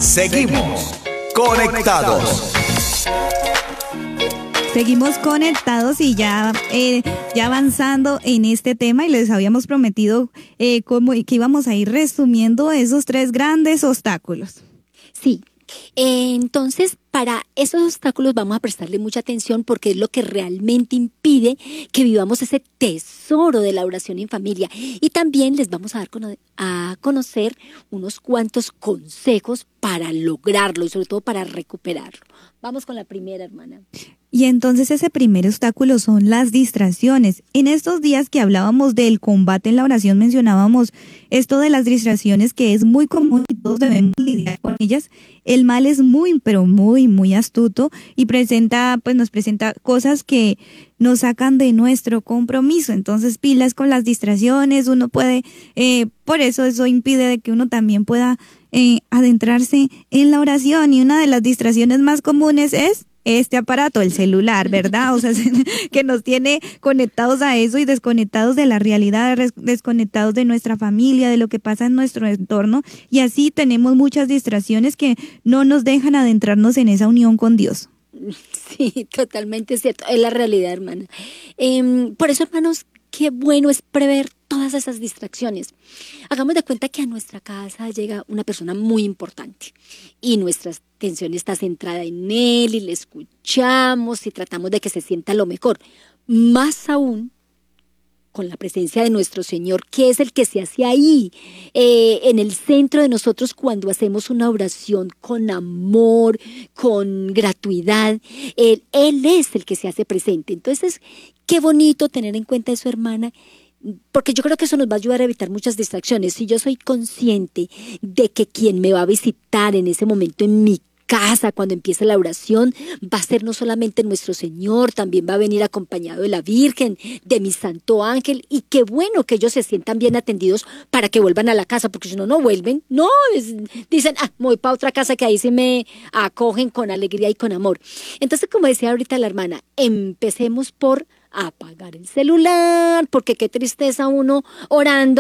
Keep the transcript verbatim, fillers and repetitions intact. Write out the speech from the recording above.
Seguimos conectados. Seguimos conectados y ya, eh, ya avanzando en este tema, y les habíamos prometido eh, cómo, que íbamos a ir resumiendo esos tres grandes obstáculos. Sí, eh, entonces para esos obstáculos vamos a prestarle mucha atención porque es lo que realmente impide que vivamos ese tesoro de la oración en familia. Y también les vamos a dar cono- a conocer unos cuantos consejos para lograrlo y sobre todo para recuperarlo. Vamos con la primera, hermana. Y entonces ese primer obstáculo son las distracciones. En estos días que hablábamos del combate en la oración, mencionábamos esto de las distracciones, que es muy común y todos debemos lidiar con ellas. El mal es muy, pero muy, muy astuto y presenta, pues nos presenta cosas que nos sacan de nuestro compromiso. Entonces, pilas con las distracciones, uno puede, eh, por eso eso impide de que uno también pueda eh, adentrarse en la oración. Y una de las distracciones más comunes es este aparato, el celular, ¿verdad? O sea, que nos tiene conectados a eso y desconectados de la realidad, desconectados de nuestra familia, de lo que pasa en nuestro entorno, y así tenemos muchas distracciones que no nos dejan adentrarnos en esa unión con Dios. Sí, totalmente cierto, es la realidad, hermana. Eh, por eso, hermanos, qué bueno es prever todas esas distracciones. Hagamos de cuenta que a nuestra casa llega una persona muy importante y nuestra atención está centrada en él y le escuchamos y tratamos de que se sienta lo mejor. Más aún con la presencia de nuestro Señor, que es el que se hace ahí, eh, en el centro de nosotros cuando hacemos una oración con amor, con gratuidad. Él, él es el que se hace presente. Entonces, qué bonito tener en cuenta eso, hermana, porque yo creo que eso nos va a ayudar a evitar muchas distracciones. Si yo soy consciente de que quien me va a visitar en ese momento en mi casa, cuando empiece la oración, va a ser no solamente nuestro Señor, también va a venir acompañado de la Virgen, de mi santo ángel, y qué bueno que ellos se sientan bien atendidos para que vuelvan a la casa, porque si no, no vuelven, no, es, dicen, ah, me voy para otra casa que ahí sí me acogen con alegría y con amor. Entonces, como decía ahorita la hermana, empecemos por apagar el celular, porque qué tristeza uno orando